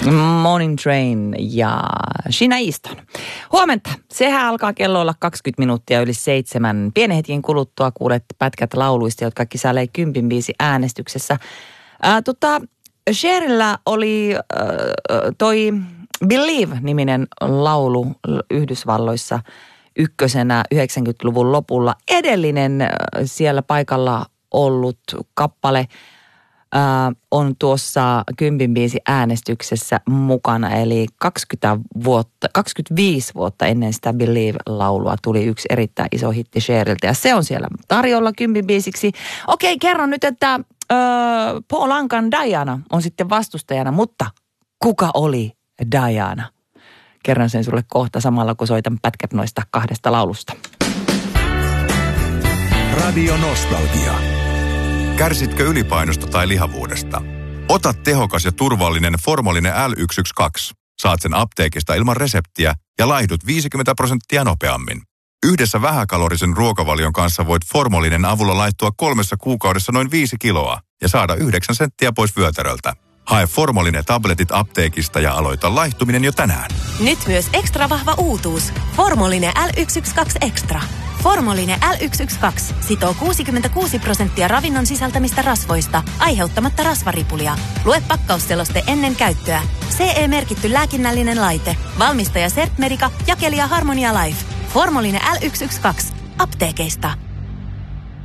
Morning Train ja Sheena Easton. Huomenta. Sehän alkaa kello olla 20 minuuttia yli 7. Pienen hetken kuluttua kuulet pätkät lauluista, jotka kisailee 10 biisi äänestyksessä. Cherillä oli toi Believe-niminen laulu Yhdysvalloissa ykkösenä 90-luvun lopulla. Edellinen siellä paikalla ollut kappale on tuossa 10 biisi äänestyksessä mukana, eli 25 vuotta ennen sitä Believe-laulua tuli yksi erittäin iso hitti Cheriltä, ja se on siellä tarjolla 10 biisiksi. Okei, kerron nyt, että Paul Ankan Diana on sitten vastustajana, mutta kuka oli Diana? Kerron sen sulle kohta samalla, kun soitan pätkät noista 2 laulusta. Radio Nostalgia. Kärsitkö ylipainosta tai lihavuudesta? Ota tehokas ja turvallinen Formolinen L112. Saat sen apteekista ilman reseptiä ja laihdut 50% nopeammin. Yhdessä vähäkalorisen ruokavalion kanssa voit Formolinen avulla laihtua 3 kuukaudessa noin 5 kiloa ja saada 9 senttiä pois vyötäröltä. Hae Formolinen tabletit apteekista ja aloita laihtuminen jo tänään. Nyt myös ekstra vahva uutuus. Formolinen L112 Extra. Formolinen L112 sitoo 66% ravinnon sisältämistä rasvoista, aiheuttamatta rasvaripulia. Lue pakkausseloste ennen käyttöä. CE-merkitty lääkinnällinen laite. Valmistaja CERT Medica, jakelija Harmonia Life. Formolinen L112. Apteekeista.